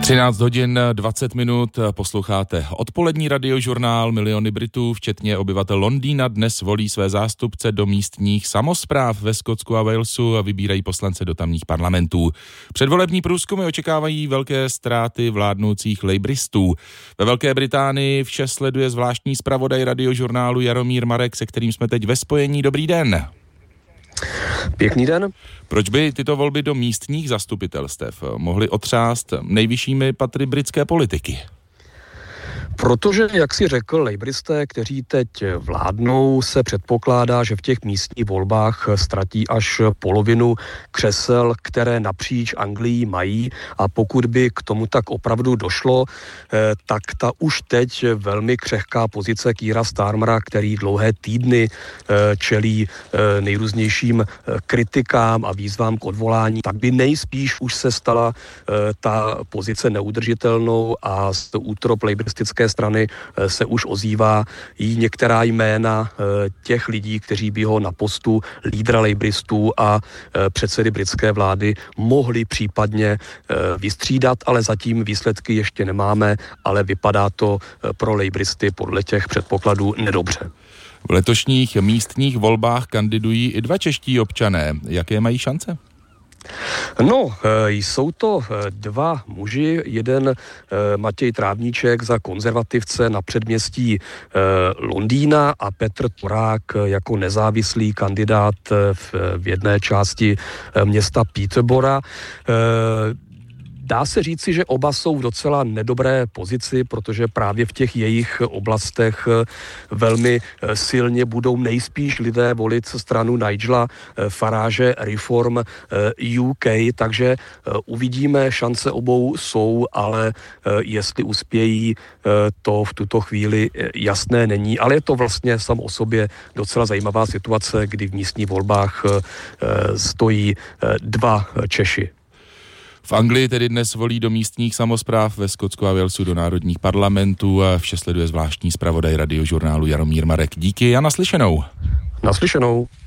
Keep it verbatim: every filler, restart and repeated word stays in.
třináct hodin dvacet minut posloucháte odpolední radiožurnál. Miliony Britů, včetně obyvatel Londýna, dnes volí své zástupce do místních samospráv ve Skotsku a Walesu a vybírají poslance do tamních parlamentů. Předvolební průzkumy očekávají velké ztráty vládnoucích labouristů. Ve Velké Británii vše sleduje zvláštní zpravodaj radiožurnálu Jaromír Marek, se kterým jsme teď ve spojení. Dobrý den. Pěkný den. Proč by tyto volby do místních zastupitelstev mohly otřást nejvyššími patry britské politiky? Protože, jak si řekl, laboristé, kteří teď vládnou, se předpokládá, že v těch místních volbách ztratí až polovinu křesel, které napříč Anglií mají, a pokud by k tomu tak opravdu došlo, tak ta už teď velmi křehká pozice Keira Starmera, který dlouhé týdny čelí nejrůznějším kritikám a výzvám k odvolání, tak by nejspíš už se stala ta pozice neudržitelnou a z útrop laboristické strany se už ozývá jí některá jména těch lidí, kteří by ho na postu lídra laboristů a předsedy britské vlády mohli případně vystřídat, ale zatím výsledky ještě nemáme, ale vypadá to pro laboristy podle těch předpokladů nedobře. V letošních místních volbách kandidují i dva čeští občané. Jaké mají šance? No, jsou to dva muži, jeden Matěj Trávníček za konzervativce na předměstí Londýna a Petr Torák jako nezávislý kandidát v jedné části města Peterborough. Dá se říci, že oba jsou v docela nedobré pozici, protože právě v těch jejich oblastech velmi silně budou nejspíš lidé volit stranu Nigela Farage Reform U K, takže uvidíme, šance obou jsou, ale jestli uspějí, to v tuto chvíli jasné není, ale je to vlastně sam o sobě docela zajímavá situace, kdy v místních volbách stojí dva Češi. V Anglii tedy dnes volí do místních samospráv, ve Skotsku a Walesu do národních parlamentů a vše sleduje zvláštní zpravodaj radiožurnálu Jaromír Marek. Díky a naslyšenou. Naslyšenou.